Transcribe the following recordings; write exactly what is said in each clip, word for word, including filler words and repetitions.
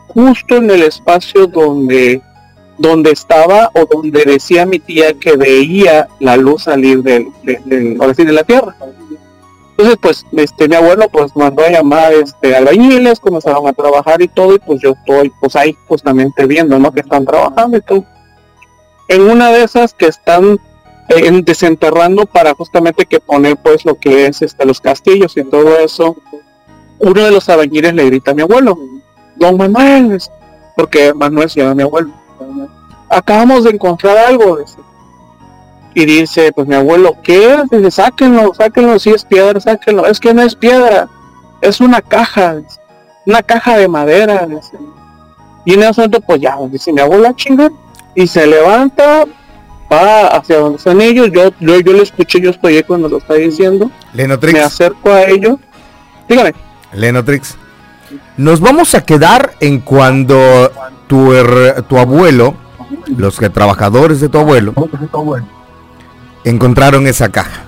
justo en el espacio donde, donde estaba o donde decía mi tía que veía la luz salir del, del, del, ahora sí, de la tierra. Entonces, pues, este, mi abuelo, pues, mandó a llamar, este, albañiles, comenzaron a trabajar y todo, y pues yo estoy, pues, ahí justamente viendo, ¿no?, que están trabajando y todo. En una de esas que están eh, desenterrando para justamente que poner, pues, lo que es, este, los castillos y todo eso, uno de los albañiles le grita a mi abuelo, don Manuel, porque Manuel se llama mi abuelo, acabamos de encontrar algo, dice. Y dice, pues mi abuelo, ¿qué? Dice, sáquenlo, sáquenlo, si es piedra, sáquenlo. Es que no es piedra, es una caja, dice, una caja de madera, dice. Y en ese momento, pues ya, dice mi abuelo, chinga, y se levanta, va hacia donde están ellos, yo, yo, yo lo escuché, yo estoy ahí cuando lo está diciendo. Lenotrix. Me acerco a ellos, dígame. Lenotrix, nos vamos a quedar en cuando tu, er, tu abuelo, los que trabajadores de tu abuelo, encontraron esa caja.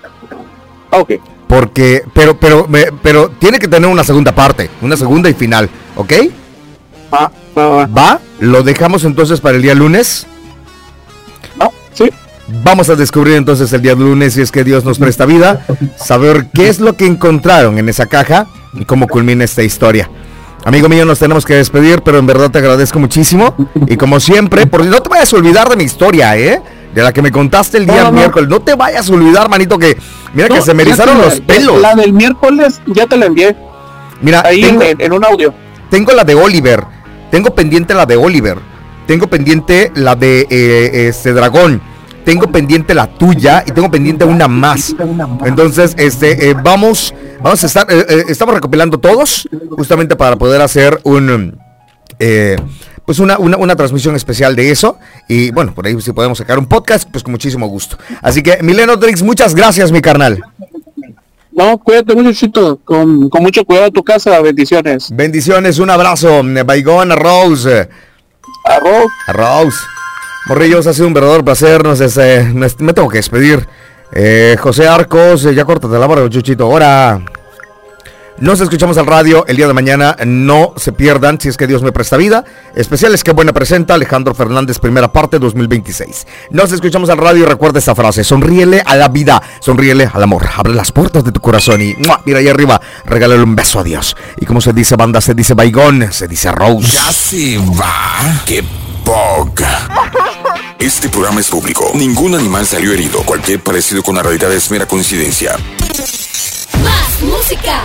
Ok. Porque, pero, pero, pero tiene que tener una segunda parte, una segunda y final, ¿ok? Va, va, va. ¿Va? ¿Lo dejamos entonces para el día lunes? Va, sí. Vamos a descubrir entonces el día lunes, si es que Dios nos presta vida, saber qué es lo que encontraron en esa caja y cómo culmina esta historia. Amigo mío, nos tenemos que despedir, pero en verdad te agradezco muchísimo. Y como siempre, porque no te vayas a olvidar de mi historia, ¿eh? De la que me contaste el día no, no, miércoles. No te vayas a olvidar, manito, que mira no, que se me erizaron los la, pelos. La del miércoles ya te la envié. Mira, ahí tengo, en, en un audio. Tengo la de Oliver. Tengo pendiente la de Oliver. Tengo pendiente la de eh, este dragón. Tengo pendiente la tuya y tengo pendiente una más. Entonces, este, eh, vamos, vamos a estar, eh, eh, estamos recopilando todos, justamente para poder hacer un, eh, pues una, una, una transmisión especial de eso. Y bueno, por ahí si podemos sacar un podcast, pues con muchísimo gusto. Así que, Lenotrix, muchas gracias, mi carnal. No, cuídate mucho, Chito, con, con mucho cuidado a tu casa, bendiciones. Bendiciones, un abrazo, Baigón, Rose. Arroz. Arroz. Morrillos, ha sido un verdadero placer, nos, este, me, me tengo que despedir. Eh, José Arcos, eh, ya córtate la barba, Chuchito, ahora. Nos escuchamos al radio el día de mañana, no se pierdan, si es que Dios me presta vida. Especiales que buena presenta, Alejandro Fernández, primera parte, dos mil veintiséis. Nos escuchamos al radio y recuerda esta frase, sonríele a la vida, sonríele al amor, abre las puertas de tu corazón y, ¡mua!, mira ahí arriba, regálale un beso a Dios. Y como se dice banda, se dice Baigón, se dice Rose. Ya se va, qué poca. Este programa es público. Ningún animal salió herido. Cualquier parecido con la realidad es mera coincidencia. Más música.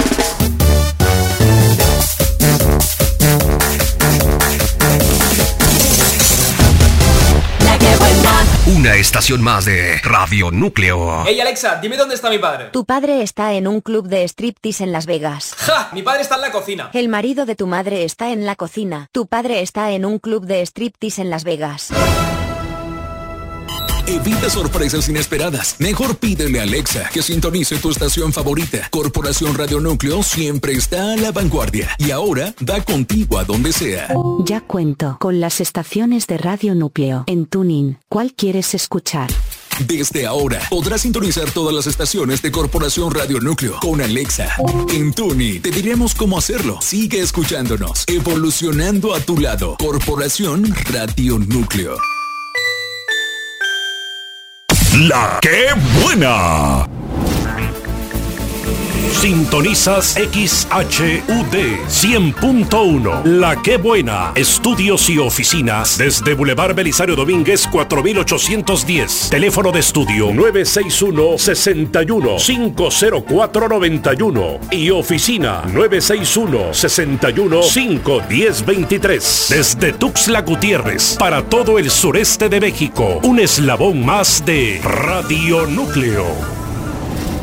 La que buena. Una estación más de Radio Núcleo. Hey Alexa, dime dónde está mi padre. Tu padre está en un club de striptease en Las Vegas. ¡Ja! Mi padre está en la cocina. El marido de tu madre está en la cocina. Tu padre está en un club de striptease en Las Vegas. Evita sorpresas inesperadas. Mejor pídele a Alexa que sintonice tu estación favorita. Corporación Radio Núcleo siempre está a la vanguardia y ahora da contigo a donde sea. Ya cuento con las estaciones de Radio Núcleo en TuneIn. ¿Cuál quieres escuchar? Desde ahora podrás sintonizar todas las estaciones de Corporación Radio Núcleo con Alexa. En TuneIn te diremos cómo hacerlo. Sigue escuchándonos, evolucionando a tu lado. Corporación Radio Núcleo. La que buena. Sintonizas X H U D cien punto uno. La que buena. Estudios y oficinas desde Boulevard Belisario Domínguez cuatro mil ochocientos diez. Teléfono de estudio nueve seis uno, seis uno, cinco cero cuatro, nueve uno y oficina nueve seis uno, seis uno, cinco uno cero, dos tres. Desde Tuxtla Gutiérrez para todo el sureste de México. Un eslabón más de Radio Núcleo.